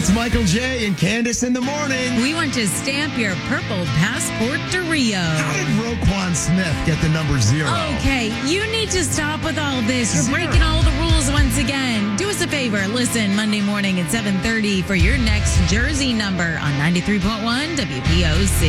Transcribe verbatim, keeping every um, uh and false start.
It's Michael J. and Candace in the morning. We want to stamp your purple passport to Rio. How did Roquan Smith get the number zero? Okay, you need to stop with all this. You're Zero. breaking all the rules once again. Do us a favor. Listen Monday morning at seven thirty for your next jersey number on ninety-three point one W P O C.